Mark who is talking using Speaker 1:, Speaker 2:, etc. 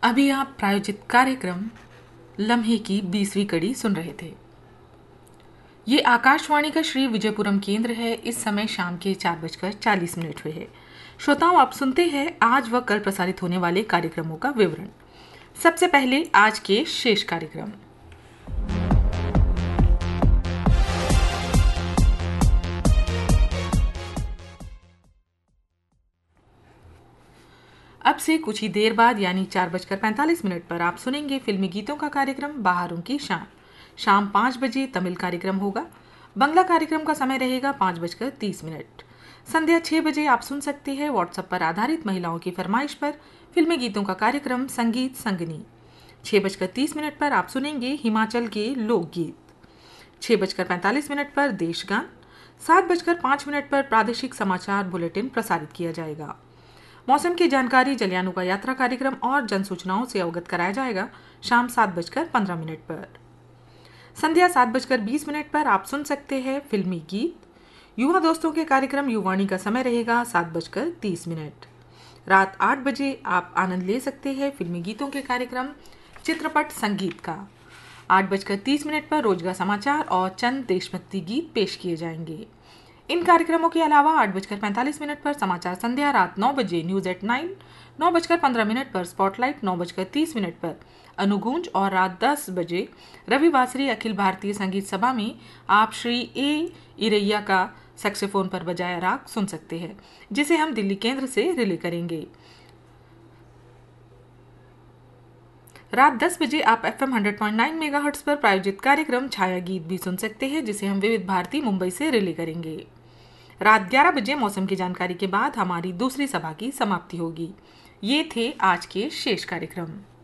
Speaker 1: अभी आप प्रायोजित कार्यक्रम लम्हे की 20वीं कड़ी सुन रहे थे। ये आकाशवाणी का श्री विजयपुरम केंद्र है। इस समय शाम के 4:40 हुए हैं। श्रोताओं, आप सुनते हैं आज व कल प्रसारित होने वाले कार्यक्रमों का विवरण। सबसे पहले आज के शेष कार्यक्रम। अब से कुछ ही देर बाद यानी 4:45 पर आप सुनेंगे फिल्मी गीतों का कार्यक्रम बाहरों की शान। शाम 5 बजे तमिल कार्यक्रम होगा। बंगला कार्यक्रम का समय रहेगा 5:30। संध्या 6 बजे आप सुन सकते हैं व्हाट्सएप पर आधारित महिलाओं की फरमाइश पर फिल्मी गीतों का कार्यक्रम संगीत संगनी। 6:30 पर आप सुनेंगे हिमाचल के लोकगीत। 6:45 पर देशगान। 7:05 पर प्रादेशिक समाचार बुलेटिन प्रसारित किया जाएगा। मौसम की जानकारी, जलयानुका यात्रा कार्यक्रम और जन सूचनाओं से अवगत कराया जाएगा शाम 7:15 पर। संध्या 7:20 पर आप सुन सकते हैं फिल्मी गीत। युवा दोस्तों के कार्यक्रम युवाणी का समय रहेगा 7:30। रात 8 बजे आप आनंद ले सकते हैं फिल्मी गीतों के कार्यक्रम चित्रपट संगीत का। 8:30 पर रोजगार समाचार और चंद देशभक्ति गीत पेश किए जाएंगे। इन कार्यक्रमों के अलावा 8:45 पर समाचार संध्या, रात 9 बजे न्यूज एट 9, 9:15 पर स्पॉटलाइट, 9:30 पर अनुगूंज और रात 10 बजे रविवासरी अखिल भारतीय संगीत सभा में आप श्री ए इरैया का सैक्सोफोन पर बजाया राग सुन सकते हैं, जिसे हम दिल्ली केंद्र से रिले करेंगे। रात 10 बजे आप FM 100.9 मेगाहर्ट्ज पर प्रायोजित कार्यक्रम छाया गीत भी सुन सकते हैं, जिसे हम विविध भारती मुंबई से रिले करेंगे। रात 11 बजे मौसम की जानकारी के बाद हमारी दूसरी सभा की समाप्ति होगी। ये थे आज के शेष कार्यक्रम।